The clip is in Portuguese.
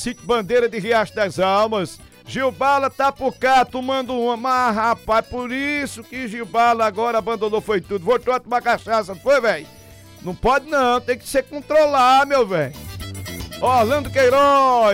Sítio Bandeira de Riacho das Almas. Gilbala tá por cá tomando uma. Mas, rapaz, por isso que Gilbala agora abandonou foi tudo. Voltou a tomar cachaça, não foi, velho? Não pode não, tem que se controlar, meu velho. Orlando Queiroz.